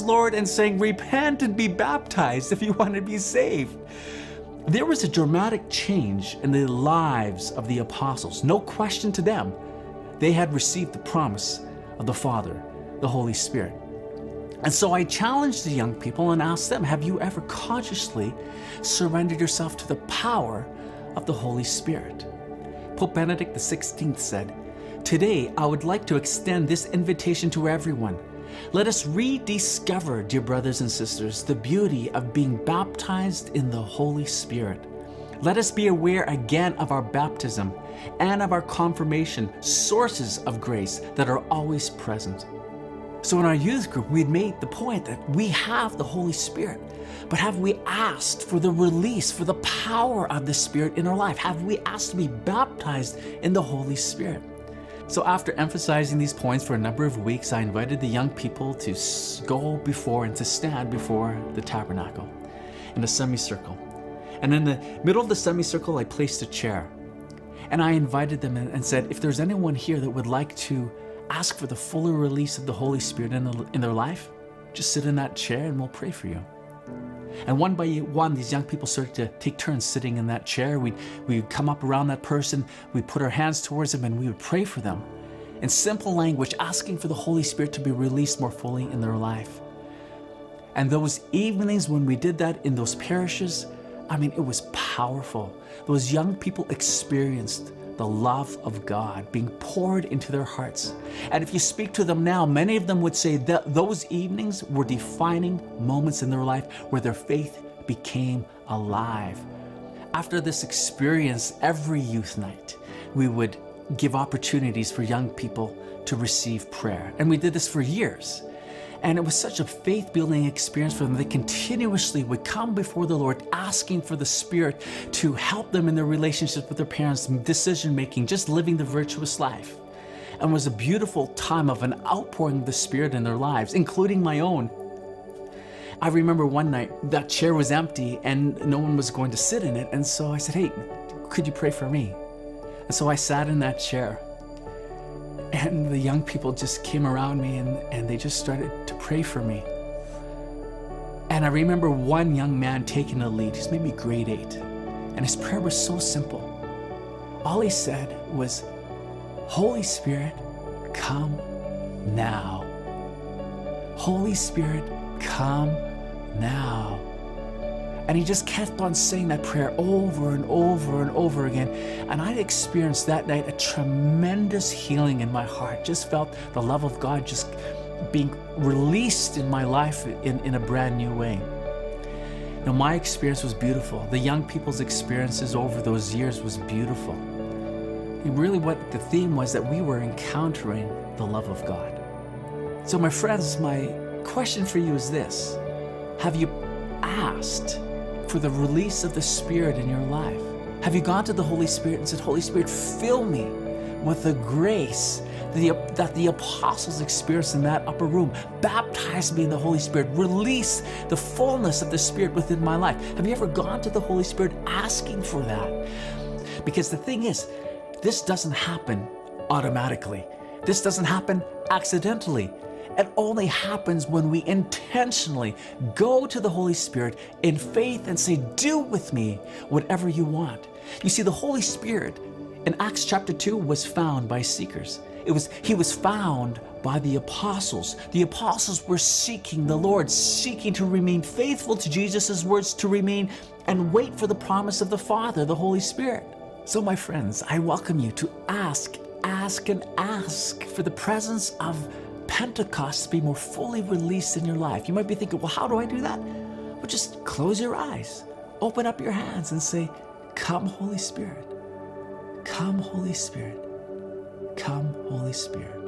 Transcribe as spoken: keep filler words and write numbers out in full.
Lord and saying, repent and be baptized if you want to be saved. There was a dramatic change in the lives of the apostles. No question to them. They had received the promise of the Father, the Holy Spirit. And so I challenged the young people and asked them, have you ever consciously surrendered yourself to the power of the Holy Spirit? Pope Benedict the sixteenth said, today I would like to extend this invitation to everyone. Let us rediscover, dear brothers and sisters, the beauty of being baptized in the Holy Spirit. Let us be aware again of our baptism and of our confirmation, sources of grace that are always present. So in our youth group, we'd made the point that we have the Holy Spirit, but have we asked for the release, for the power of the Spirit in our life? Have we asked to be baptized in the Holy Spirit? So after emphasizing these points for a number of weeks, I invited the young people to go before and to stand before the tabernacle in a semicircle. And in the middle of the semicircle, I placed a chair. And I invited them and said, if there's anyone here that would like to ask for the fuller release of the Holy Spirit in, the, in their life, just sit in that chair and we'll pray for you. And one by one, these young people started to take turns sitting in that chair. We'd, we'd come up around that person, we'd put our hands towards them, and we would pray for them in simple language, asking for the Holy Spirit to be released more fully in their life. And those evenings when we did that in those parishes, I mean, it was powerful. Those young people experienced the love of God being poured into their hearts. And if you speak to them now, many of them would say that those evenings were defining moments in their life where their faith became alive. After this experience, every youth night, we would give opportunities for young people to receive prayer. And we did this for years. And it was such a faith-building experience for them. They continuously would come before the Lord asking for the Spirit to help them in their relationship with their parents, decision-making, just living the virtuous life. And it was a beautiful time of an outpouring of the Spirit in their lives, including my own. I remember one night that chair was empty and no one was going to sit in it. And so I said, hey, could you pray for me? And so I sat in that chair. And the young people just came around me and, and they just started to pray for me. And I remember one young man taking the lead. He's maybe grade eight. And his prayer was so simple. All he said was, Holy Spirit, come now. Holy Spirit, come now. And he just kept on saying that prayer over and over and over again. And I experienced that night a tremendous healing in my heart. Just felt the love of God just being released in my life in, in a brand new way. Now, my experience was beautiful. The young people's experiences over those years was beautiful. And really what the theme was that we were encountering the love of God. So my friends, my question for you is this. Have you asked for the release of the Spirit in your life? Have you gone to the Holy Spirit and said, Holy Spirit, fill me with the grace the, that the apostles experienced in that upper room? Baptize me in the Holy Spirit. Release the fullness of the Spirit within my life. Have you ever gone to the Holy Spirit asking for that? Because the thing is, this doesn't happen automatically. This doesn't happen accidentally. It only happens when we intentionally go to the Holy Spirit in faith and say, do with me whatever you want. You see, the Holy Spirit in Acts chapter two was found by seekers. It was, he was found by the apostles. The apostles were seeking the Lord, seeking to remain faithful to Jesus' words, to remain and wait for the promise of the Father, the Holy Spirit. So my friends, I welcome you to ask, ask, and ask for the presence of Pentecost to be more fully released in your life. You might be thinking, well, how do I do that? Well, just close your eyes, open up your hands and say, come, Holy Spirit. Come, Holy Spirit. Come, Holy Spirit.